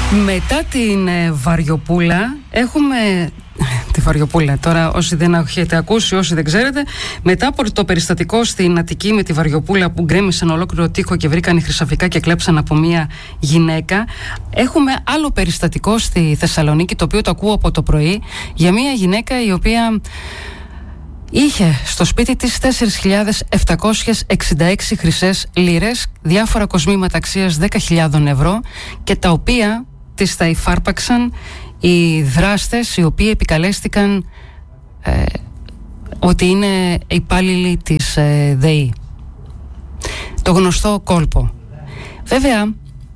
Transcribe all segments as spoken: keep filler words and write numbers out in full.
Μετά την ε, Βαριοπούλα έχουμε... Τη Βαριοπούλα, τώρα όσοι δεν έχετε ακούσει, όσοι δεν ξέρετε, μετά από το περιστατικό στην Αττική με τη Βαριοπούλα που γκρέμισαν ολόκληρο τοίχο και βρήκαν χρυσαφικά και κλέψαν από μία γυναίκα, έχουμε άλλο περιστατικό στη Θεσσαλονίκη, το οποίο το ακούω από το πρωί, για μία γυναίκα η οποία είχε στο σπίτι της τέσσερις χιλιάδες επτακόσιες εξήντα έξι χρυσές λίρες, διάφορα κοσμήματα αξίας δέκα χιλιάδες ευρώ, και τα οποία της τα υφάρπαξαν οι δράστες οι οποίοι επικαλέστηκαν ε, ότι είναι υπάλληλοι της ε, ΔΕΗ. Το γνωστό κόλπο. Βέβαια,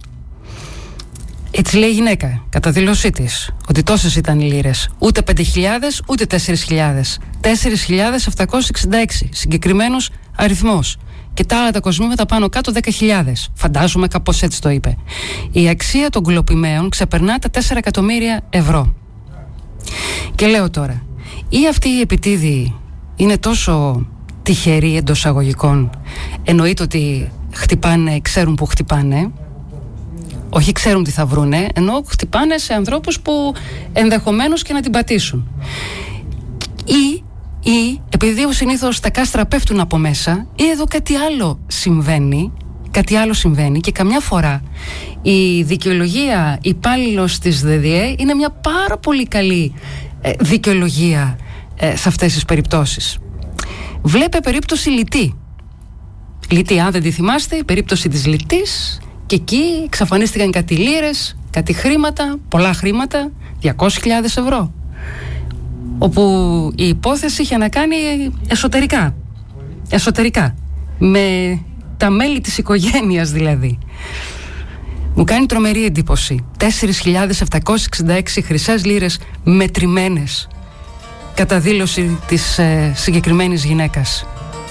έτσι λέει η γυναίκα, κατά δήλωσή της, ότι τόσες ήταν οι λίρες. Ούτε πέντε χιλιάδες, ούτε τέσσερις χιλιάδες. τέσσερις χιλιάδες επτακόσιες εξήντα έξι, συγκεκριμένος αριθμός. Και τα άλλα τα κοσμήματα πάνω κάτω δέκα χιλιάδες. Φαντάζομαι κάπως έτσι το είπε. Η αξία των κουλοπημαίων ξεπερνά τα τέσσερα εκατομμύρια ευρώ. Και λέω τώρα, ή αυτοί οι επιτίδιοι είναι τόσο τυχεροί εντός αγωγικών, εννοείται ότι χτυπάνε, ξέρουν που χτυπάνε, όχι ξέρουν τι θα βρούνε, ενώ χτυπάνε σε ανθρώπους που ενδεχομένως και να την πατήσουν. Ή Ή επειδή συνήθως τα κάστρα πέφτουν από μέσα, ή εδώ κάτι άλλο συμβαίνει, κάτι άλλο συμβαίνει και καμιά φορά η δικαιολογία υπάλληλος της ΔΔΕ είναι μια πάρα πολύ καλή ε, δικαιολογία ε, σε αυτές τις περιπτώσεις. Βλέπε περίπτωση Λυτή. Λυτή, αν δεν τη θυμάστε, η περίπτωση της Λυτής, και εκεί εξαφανίστηκαν κάτι λίρες, κάτι χρήματα, πολλά χρήματα, διακόσιες χιλιάδες ευρώ. Όπου η υπόθεση είχε να κάνει εσωτερικά, εσωτερικά, με τα μέλη της οικογένειας δηλαδή. Μου κάνει τρομερή εντύπωση. τέσσερις χιλιάδες επτακόσιες εξήντα έξι χρυσές λίρες μετρημένες, κατά δήλωση της ε, συγκεκριμένης γυναίκας.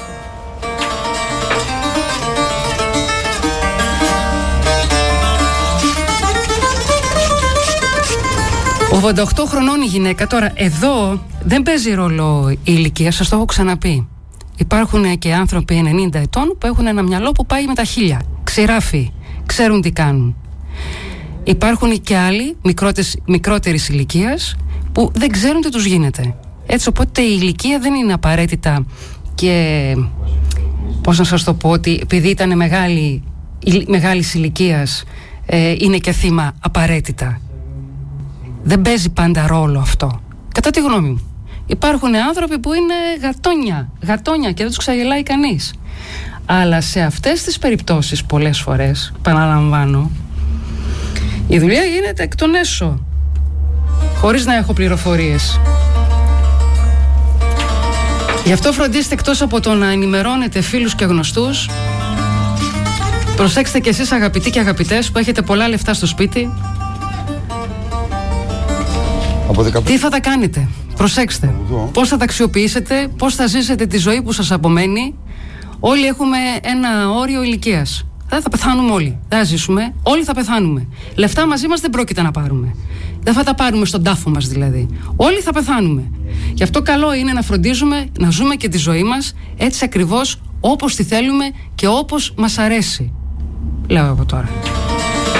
ογδόντα οκτώ χρονών η γυναίκα. Τώρα εδώ δεν παίζει ρόλο η ηλικία, σας το έχω ξαναπεί. Υπάρχουν και άνθρωποι ενενήντα ετών που έχουν ένα μυαλό που πάει με τα χίλια. Ξηράφοι, ξέρουν τι κάνουν. Υπάρχουν και άλλοι μικρότερης ηλικίας που δεν ξέρουν τι τους γίνεται. Έτσι, οπότε η ηλικία δεν είναι απαραίτητα, και πώς να σας το πω, ότι επειδή ήταν μεγάλη, μεγάλης ηλικίας ε, είναι και θύμα απαραίτητα. Δεν παίζει πάντα ρόλο αυτό, κατά τη γνώμη μου. Υπάρχουν άνθρωποι που είναι γατόνια, γατόνια και δεν τους ξαγελάει κανείς. Αλλά σε αυτές τις περιπτώσεις πολλές φορές, επαναλαμβάνω, η δουλειά γίνεται εκ των έσω, χωρίς να έχω πληροφορίες. Γι' αυτό φροντίστε, εκτός από το να ενημερώνετε φίλους και γνωστούς, προσέξτε κι εσείς αγαπητοί και αγαπητές που έχετε πολλά λεφτά στο σπίτι. Τι θα τα κάνετε, προσέξτε. Πώς θα τα αξιοποιήσετε, πώς θα ζήσετε τη ζωή που σας απομένει. Όλοι έχουμε ένα όριο ηλικίας. Δεν θα πεθάνουμε όλοι. Δεν θα ζήσουμε. Όλοι θα πεθάνουμε. Λεφτά μαζί μας δεν πρόκειται να πάρουμε. Δεν θα τα πάρουμε στον τάφο μας δηλαδή. Όλοι θα πεθάνουμε. Γι' αυτό καλό είναι να φροντίζουμε να ζούμε και τη ζωή μας έτσι ακριβώς όπως τη θέλουμε και όπως μας αρέσει. Λέω από τώρα.